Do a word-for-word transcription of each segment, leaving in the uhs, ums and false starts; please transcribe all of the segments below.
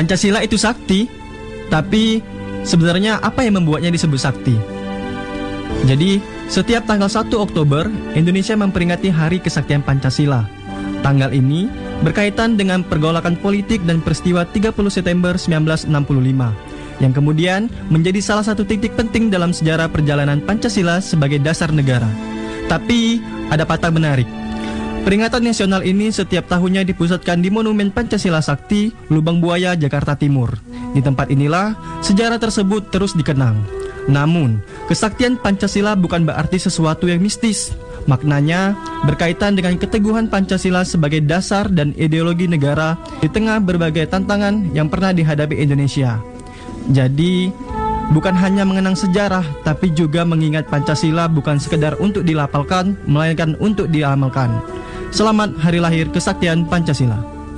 Pancasila itu sakti, tapi sebenarnya apa yang membuatnya disebut sakti? Jadi, setiap tanggal satu Oktober, Indonesia memperingati Hari Kesaktian Pancasila. Tanggal ini berkaitan dengan pergolakan politik dan peristiwa tiga puluh September seribu sembilan ratus enam puluh lima, yang kemudian menjadi salah satu titik penting dalam sejarah perjalanan Pancasila sebagai dasar negara. Tapi, ada patah menarik. Peringatan nasional ini setiap tahunnya dipusatkan di Monumen Pancasila Sakti, Lubang Buaya, Jakarta Timur. Di tempat inilah sejarah tersebut terus dikenang. Namun, kesaktian Pancasila bukan berarti sesuatu yang mistis. Maknanya berkaitan dengan keteguhan Pancasila sebagai dasar dan ideologi negara di tengah berbagai tantangan yang pernah dihadapi Indonesia. Jadi, bukan hanya mengenang sejarah, tapi juga mengingat Pancasila bukan sekedar untuk dilapalkan, melainkan untuk diamalkan. Selamat Hari Lahir Kesaktian Pancasila.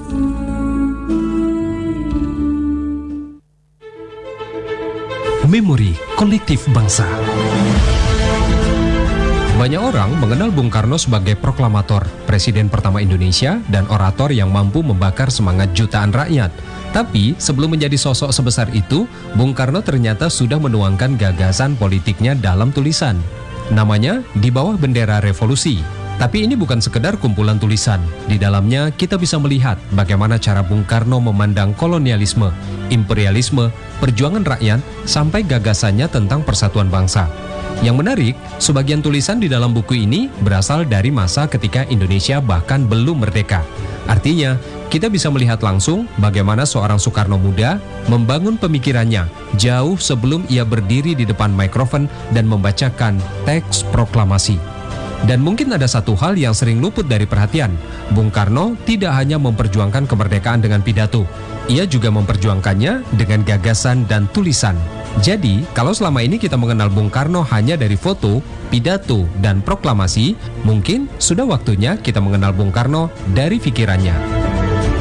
Memori Kolektif Bangsa. Banyak orang mengenal Bung Karno sebagai proklamator, presiden pertama Indonesia, dan orator yang mampu membakar semangat jutaan rakyat. Tapi sebelum menjadi sosok sebesar itu, Bung Karno ternyata sudah menuangkan gagasan politiknya dalam tulisan. Namanya Di Bawah Bendera Revolusi. Tapi ini bukan sekedar kumpulan tulisan. Di dalamnya kita bisa melihat bagaimana cara Bung Karno memandang kolonialisme, imperialisme, perjuangan rakyat, sampai gagasannya tentang persatuan bangsa. Yang menarik, sebagian tulisan di dalam buku ini berasal dari masa ketika Indonesia bahkan belum merdeka. Artinya, kita bisa melihat langsung bagaimana seorang Soekarno muda membangun pemikirannya jauh sebelum ia berdiri di depan mikrofon dan membacakan teks proklamasi. Dan mungkin ada satu hal yang sering luput dari perhatian. Bung Karno tidak hanya memperjuangkan kemerdekaan dengan pidato, ia juga memperjuangkannya dengan gagasan dan tulisan. Jadi, kalau selama ini kita mengenal Bung Karno hanya dari foto, pidato, dan proklamasi, mungkin sudah waktunya kita mengenal Bung Karno dari pikirannya.